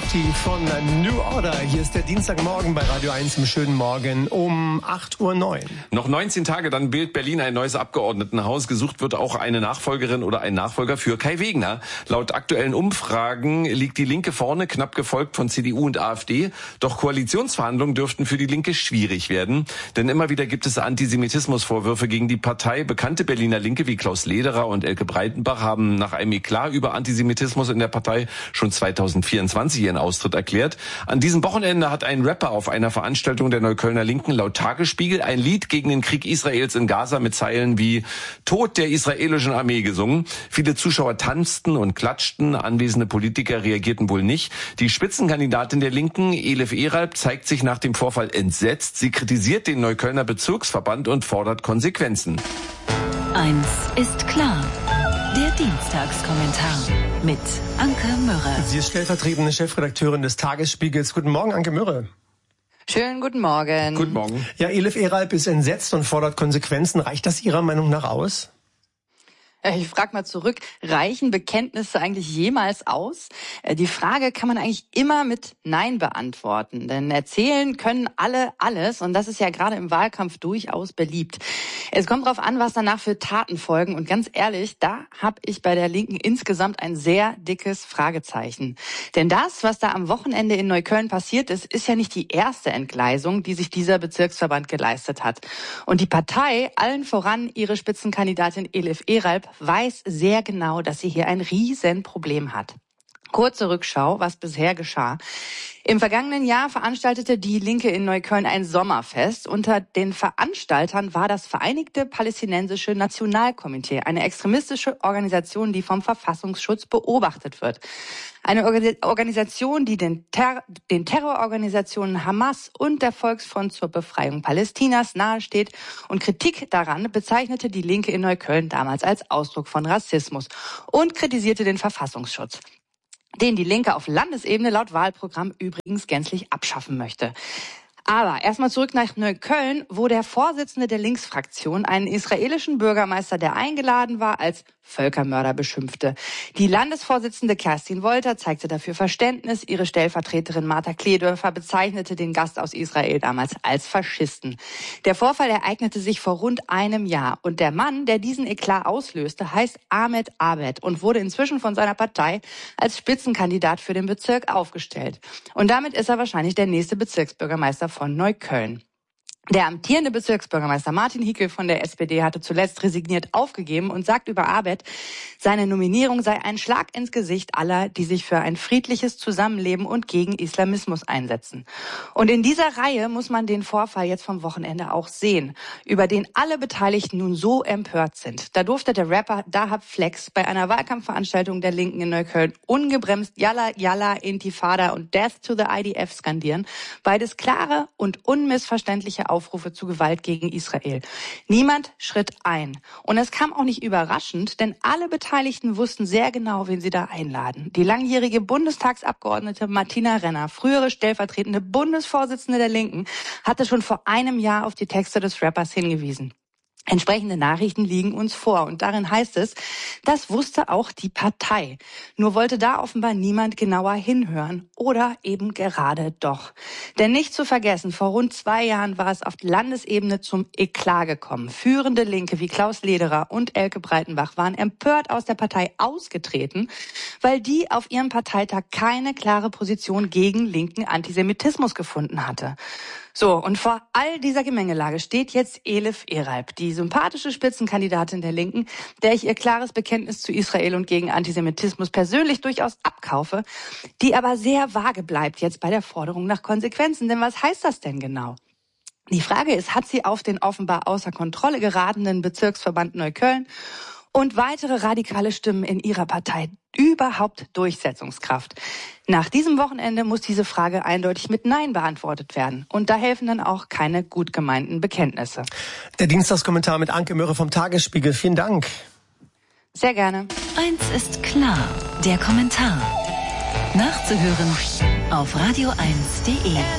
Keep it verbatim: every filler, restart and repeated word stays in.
Party von New Order. Hier ist der Dienstagmorgen bei Radio eins im schönen Morgen um acht Uhr neun. Noch neunzehn Tage, dann bildet Berlin ein neues Abgeordnetenhaus. Gesucht wird auch eine Nachfolgerin oder ein Nachfolger für Kai Wegner. Laut aktuellen Umfragen liegt die Linke vorne, knapp gefolgt von C D U und AfD. Doch Koalitionsverhandlungen dürften für die Linke schwierig werden. Denn immer wieder gibt es Antisemitismusvorwürfe gegen die Partei. Bekannte Berliner Linke wie Klaus Lederer und Elke Breitenbach haben nach einem Eklat über Antisemitismus in der Partei schon zweitausendvierundzwanzig ihren Austritt erklärt. An diesem Wochenende hat ein Rapper auf einer Veranstaltung der Neuköllner Linken laut Tagesspiegel ein Lied gegen den Krieg Israels in Gaza mit Zeilen wie Tod der israelischen Armee gesungen. Viele Zuschauer tanzten und klatschten, anwesende Politiker reagierten wohl nicht. Die Spitzenkandidatin der Linken, Elif Eralp, zeigt sich nach dem Vorfall entsetzt. Sie kritisiert den Neuköllner Bezirksverband und fordert Konsequenzen. Eins ist klar. Der Dienstagskommentar mit Anke Mürre. Sie ist stellvertretende Chefredakteurin des Tagesspiegels. Guten Morgen, Anke Mürre. Schönen guten Morgen. Guten Morgen. Ja, Elif Eralp ist entsetzt und fordert Konsequenzen. Reicht das Ihrer Meinung nach aus? Ich frage mal zurück, reichen Bekenntnisse eigentlich jemals aus? Die Frage kann man eigentlich immer mit Nein beantworten, denn erzählen können alle alles und das ist ja gerade im Wahlkampf durchaus beliebt. Es kommt darauf an, was danach für Taten folgen und ganz ehrlich, da habe ich bei der Linken insgesamt ein sehr dickes Fragezeichen. Denn das, was da am Wochenende in Neukölln passiert ist, ist ja nicht die erste Entgleisung, die sich dieser Bezirksverband geleistet hat. Und die Partei, allen voran ihre Spitzenkandidatin Elif Eralp, weiß sehr genau, dass sie hier ein Riesenproblem hat. Kurze Rückschau, was bisher geschah. Im vergangenen Jahr veranstaltete die Linke in Neukölln ein Sommerfest. Unter den Veranstaltern war das Vereinigte Palästinensische Nationalkomitee, eine extremistische Organisation, die vom Verfassungsschutz beobachtet wird. Eine Organisation, die den, Ter- den Terrororganisationen Hamas und der Volksfront zur Befreiung Palästinas nahesteht. Und Kritik daran bezeichnete die Linke in Neukölln damals als Ausdruck von Rassismus und kritisierte den Verfassungsschutz, den die Linke auf Landesebene laut Wahlprogramm übrigens gänzlich abschaffen möchte. Aber erstmal zurück nach Neukölln, wo der Vorsitzende der Linksfraktion einen israelischen Bürgermeister, der eingeladen war, als Völkermörder beschimpfte. Die Landesvorsitzende Kerstin Wolter zeigte dafür Verständnis. Ihre Stellvertreterin Martha Kledorfer bezeichnete den Gast aus Israel damals als Faschisten. Der Vorfall ereignete sich vor rund einem Jahr. Und der Mann, der diesen Eklat auslöste, heißt Ahmed Abed und wurde inzwischen von seiner Partei als Spitzenkandidat für den Bezirk aufgestellt. Und damit ist er wahrscheinlich der nächste Bezirksbürgermeister von Neukölln. Der amtierende Bezirksbürgermeister Martin Hickel von der S P D hatte zuletzt resigniert aufgegeben und sagt über Abed, seine Nominierung sei ein Schlag ins Gesicht aller, die sich für ein friedliches Zusammenleben und gegen Islamismus einsetzen. Und in dieser Reihe muss man den Vorfall jetzt vom Wochenende auch sehen, über den alle Beteiligten nun so empört sind. Da durfte der Rapper Dahab Flex bei einer Wahlkampfveranstaltung der Linken in Neukölln ungebremst Yalla, Yalla, Intifada und Death to the I D F skandieren. Beides klare und unmissverständliche Aufrufe zu Gewalt gegen Israel. Niemand schritt ein. Und es kam auch nicht überraschend, denn alle Beteiligten wussten sehr genau, wen sie da einladen. Die langjährige Bundestagsabgeordnete Martina Renner, frühere stellvertretende Bundesvorsitzende der Linken, hatte schon vor einem Jahr auf die Texte des Rappers hingewiesen. Entsprechende Nachrichten liegen uns vor und darin heißt es, das wusste auch die Partei. Nur wollte da offenbar niemand genauer hinhören oder eben gerade doch. Denn nicht zu vergessen, vor rund zwei Jahren war es auf Landesebene zum Eklat gekommen. Führende Linke wie Klaus Lederer und Elke Breitenbach waren empört aus der Partei ausgetreten, weil die auf ihrem Parteitag keine klare Position gegen linken Antisemitismus gefunden hatte. So, und vor all dieser Gemengelage steht jetzt Elif Eralp, die sympathische Spitzenkandidatin der Linken, der ich ihr klares Bekenntnis zu Israel und gegen Antisemitismus persönlich durchaus abkaufe, die aber sehr vage bleibt jetzt bei der Forderung nach Konsequenzen. Denn was heißt das denn genau? Die Frage ist, hat sie auf den offenbar außer Kontrolle geratenen Bezirksverband Neukölln und weitere radikale Stimmen in ihrer Partei überhaupt Durchsetzungskraft? Nach diesem Wochenende muss diese Frage eindeutig mit Nein beantwortet werden. Und da helfen dann auch keine gut gemeinten Bekenntnisse. Der Dienstagskommentar mit Anke Mürre vom Tagesspiegel. Vielen Dank. Sehr gerne. Eins ist klar, der Kommentar. Nachzuhören auf radio eins punkt de.